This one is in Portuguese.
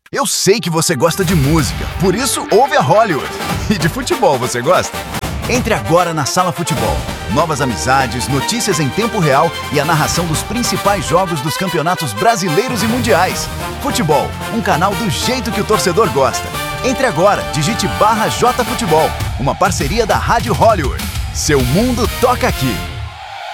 Eu sei que você gosta de música, por isso ouve a Hollywood. E de futebol, você gosta? Entre agora na Sala Futebol. Novas amizades, notícias em tempo real e a narração dos principais jogos dos campeonatos brasileiros e mundiais. Futebol, um canal do jeito que o torcedor gosta. Entre agora, digite /JFutebol, uma parceria da Rádio Hollywood. Seu mundo toca aqui.